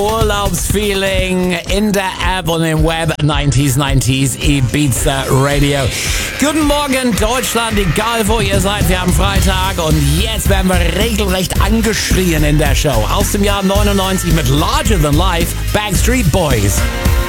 Urlaubsfeeling in der App und im Web. 90s Ibiza Radio. Guten Morgen Deutschland, egal wo ihr seid, wir haben Freitag und jetzt werden wir regelrecht angeschrien in der Show. Aus dem Jahr 99 mit Larger Than Life, Backstreet Boys.